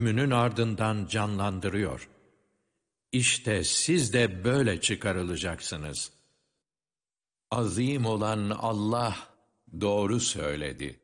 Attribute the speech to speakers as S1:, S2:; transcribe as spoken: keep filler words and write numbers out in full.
S1: ölümünün ardından canlandırıyor. İşte siz de böyle çıkarılacaksınız. Azim olan Allah doğru söyledi.